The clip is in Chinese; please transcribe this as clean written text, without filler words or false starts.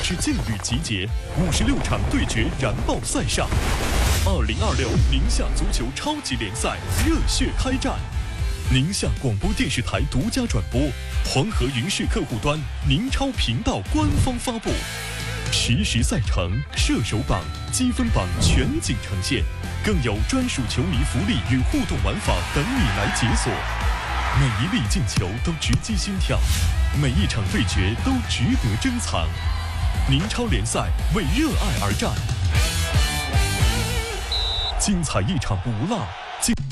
之劲旅集结，56场对决燃爆赛上。2026宁夏足球超级联赛热血开战，宁夏广播电视台独家转播，黄河云视客户端、宁超频道官方发布，实时赛程、射手榜、积分榜全景呈现，更有专属球迷福利与互动玩法等你来解锁。每一粒进球都直击心跳，每一场对决都值得珍藏。宁超联赛为热爱而战，精彩一场不落。